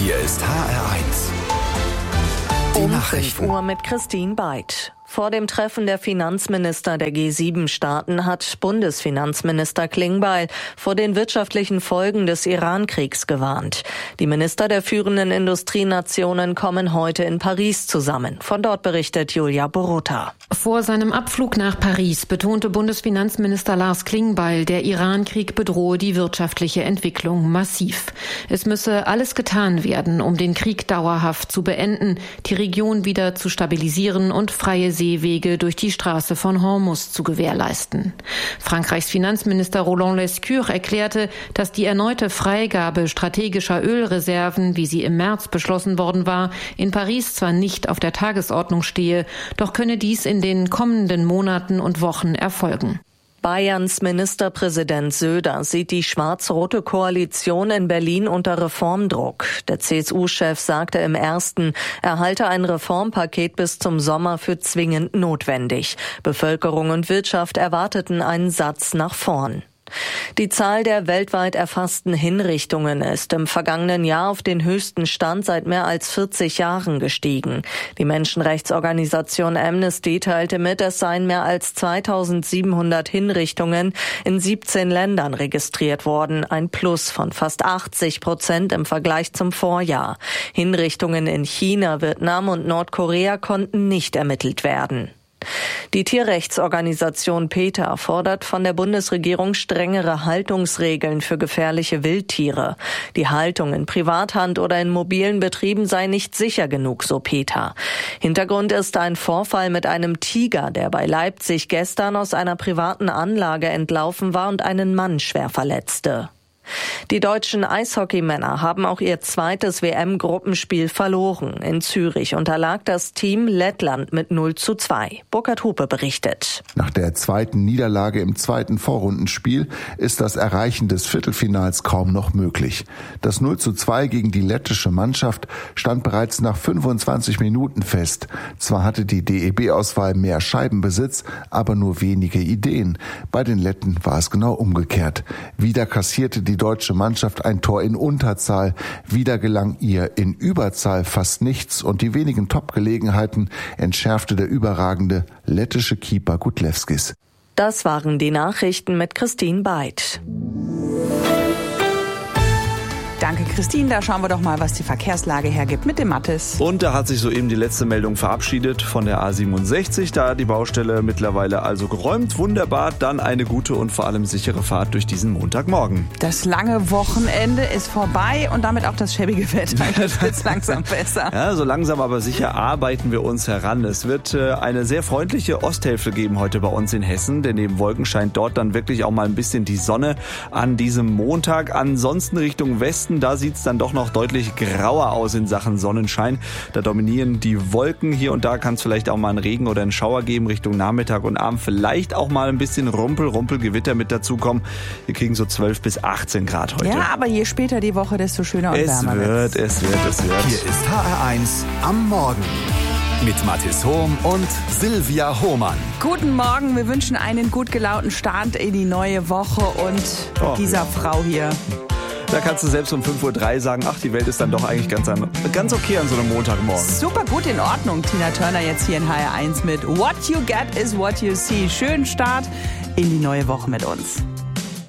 Hier ist HR1. Die Nachrichten. 5 Uhr mit Christine Beid. Vor dem Treffen der Finanzminister der G7-Staaten hat Bundesfinanzminister Klingbeil vor den wirtschaftlichen Folgen des Iran-Kriegs gewarnt. Die Minister der führenden Industrienationen kommen heute in Paris zusammen. Von dort berichtet Julia Borota. Vor seinem Abflug nach Paris betonte Bundesfinanzminister Lars Klingbeil, der Iran-Krieg bedrohe die wirtschaftliche Entwicklung massiv. Es müsse alles getan werden, um den Krieg dauerhaft zu beenden, die Region wieder zu stabilisieren und freie Seewege durch die Straße von Hormuz zu gewährleisten. Frankreichs Finanzminister Roland Lescure erklärte, dass die erneute Freigabe strategischer Ölreserven, wie sie im März beschlossen worden war, in Paris zwar nicht auf der Tagesordnung stehe, doch könne dies in den kommenden Monaten und Wochen erfolgen. Bayerns Ministerpräsident Söder sieht die schwarz-rote Koalition in Berlin unter Reformdruck. Der CSU-Chef sagte im Ersten, er halte ein Reformpaket bis zum Sommer für zwingend notwendig. Bevölkerung und Wirtschaft erwarteten einen Satz nach vorn. Die Zahl der weltweit erfassten Hinrichtungen ist im vergangenen Jahr auf den höchsten Stand seit mehr als 40 Jahren gestiegen. Die Menschenrechtsorganisation Amnesty teilte mit, es seien mehr als 2700 Hinrichtungen in 17 Ländern registriert worden, ein Plus von fast 80% im Vergleich zum Vorjahr. Hinrichtungen in China, Vietnam und Nordkorea konnten nicht ermittelt werden. Die Tierrechtsorganisation PETA fordert von der Bundesregierung strengere Haltungsregeln für gefährliche Wildtiere. Die Haltung in Privathand oder in mobilen Betrieben sei nicht sicher genug, so PETA. Hintergrund ist ein Vorfall mit einem Tiger, der bei Leipzig gestern aus einer privaten Anlage entlaufen war und einen Mann schwer verletzte. Die deutschen Eishockeymänner haben auch ihr zweites WM-Gruppenspiel verloren. In Zürich unterlag das Team Lettland mit 0:2. Burkhard Hupe berichtet. Nach der zweiten Niederlage im zweiten Vorrundenspiel ist das Erreichen des Viertelfinals kaum noch möglich. Das 0:2 gegen die lettische Mannschaft stand bereits nach 25 Minuten fest. Zwar hatte die DEB-Auswahl mehr Scheibenbesitz, aber nur wenige Ideen. Bei den Letten war es genau umgekehrt. Wieder kassierte die deutsche Mannschaft ein Tor in Unterzahl. Wieder gelang ihr in Überzahl fast nichts und die wenigen Top-Gelegenheiten entschärfte der überragende lettische Keeper Gudlewskis. Das waren die Nachrichten mit Christine Beid. Danke, Christine. Da schauen wir doch mal, was die Verkehrslage hergibt mit dem Mathis. Und da hat sich soeben die letzte Meldung verabschiedet von der A67. Da hat die Baustelle mittlerweile also geräumt. Wunderbar. Dann eine gute und vor allem sichere Fahrt durch diesen Montagmorgen. Das lange Wochenende ist vorbei und damit auch das schäbige Wetter. Jetzt wird's langsam besser. Ja, so langsam aber sicher arbeiten wir uns heran. Es wird eine sehr freundliche Osthälfte geben heute bei uns in Hessen. Denn neben Wolken scheint dort dann wirklich auch mal ein bisschen die Sonne an diesem Montag. Ansonsten Richtung Westen, da sieht es dann doch noch deutlich grauer aus in Sachen Sonnenschein. Da dominieren die Wolken. Hier und da kann es vielleicht auch mal einen Regen oder einen Schauer geben Richtung Nachmittag und Abend. Vielleicht auch mal ein bisschen Rumpelgewitter mit dazukommen. Wir kriegen so 12 bis 18 Grad heute. Ja, aber je später die Woche, desto schöner und wärmer wird. Es wird. Hier ist HR1 am Morgen. Mit Mathis Hohm und Silvia Hohmann. Guten Morgen, wir wünschen einen gut gelaunten Start in die neue Woche und dieser Frau hier. Da kannst du selbst um 5:03 Uhr sagen, ach, die Welt ist dann doch eigentlich ganz okay an so einem Montagmorgen. Super gut in Ordnung. Tina Turner jetzt hier in HR1 mit What You Get is What You See. Schönen Start in die neue Woche mit uns.